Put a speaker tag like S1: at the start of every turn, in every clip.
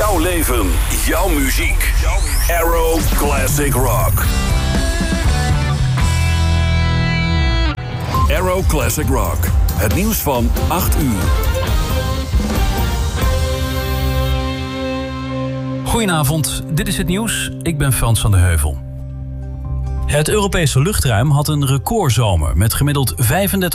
S1: Jouw leven, jouw muziek. Arrow Classic Rock. Arrow Classic Rock. Het nieuws van 8 uur.
S2: Goedenavond, dit is het nieuws. Ik ben Frans van de Heuvel. Het Europese luchtruim had een recordzomer met gemiddeld 35.959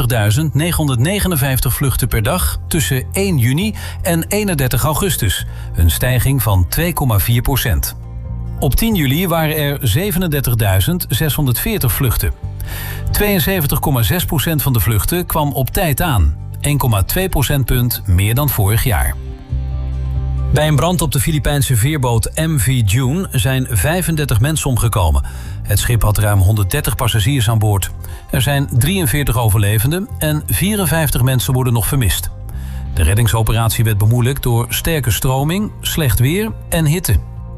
S2: vluchten per dag tussen 1 juni en 31 augustus. Een stijging van 2,4%. Op 10 juli waren er 37.640 vluchten. 72,6% van de vluchten kwam op tijd aan. 1,2 procentpunt meer dan vorig jaar. Bij een brand op de Filipijnse veerboot MV June zijn 35 mensen omgekomen. Het schip had ruim 130 passagiers aan boord. Er zijn 43 overlevenden en 54 mensen worden nog vermist. De reddingsoperatie werd bemoeilijkt door sterke stroming, slecht weer en hitte.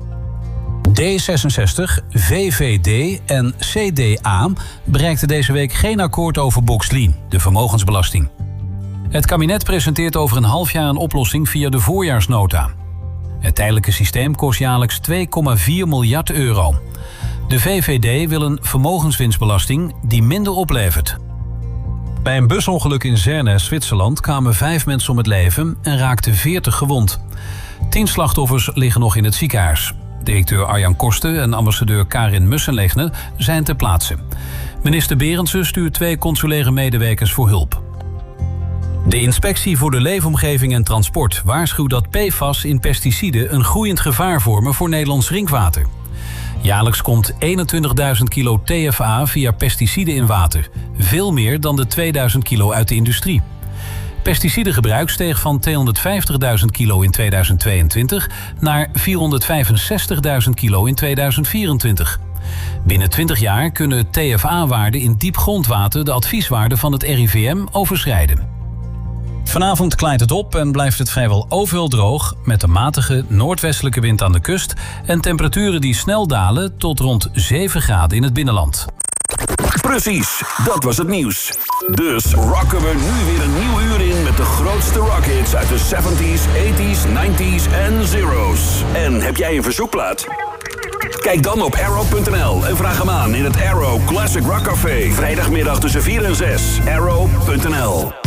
S2: D66, VVD en CDA bereikten deze week geen akkoord over Boxlien, de vermogensbelasting. Het kabinet presenteert over een half jaar een oplossing via de voorjaarsnota. Het tijdelijke systeem kost jaarlijks 2,4 miljard euro. De VVD wil een vermogenswinstbelasting die minder oplevert. Bij een busongeluk in Zerne, Zwitserland, kwamen 5 mensen om het leven en raakten 40 gewond. 10 slachtoffers liggen nog in het ziekenhuis. Directeur Arjan Korsten en ambassadeur Karin Mussenlegner zijn ter plaatse. Minister Berendsen stuurt 2 consulaire medewerkers voor hulp. De Inspectie voor de Leefomgeving en Transport waarschuwt dat PFAS in pesticiden een groeiend gevaar vormen voor Nederlands drinkwater. Jaarlijks komt 21.000 kilo TFA via pesticiden in water. Veel meer dan de 2000 kilo uit de industrie. Pesticidengebruik steeg van 250.000 kilo in 2022 naar 465.000 kilo in 2024. Binnen 20 jaar kunnen TFA-waarden in diep grondwater de advieswaarden van het RIVM overschrijden. Vanavond klaart het op en blijft het vrijwel overal droog, met een matige noordwestelijke wind aan de kust en temperaturen die snel dalen tot rond 7 graden in het binnenland.
S1: Precies, dat was het nieuws. Dus rocken we nu weer een nieuw uur in met de grootste rockhits uit de 70s, 80s, 90s en zeros. En heb jij een verzoekplaat? Kijk dan op arrow.nl en vraag hem aan in het Arrow Classic Rock Café. Vrijdagmiddag tussen 4 en 6. Arrow.nl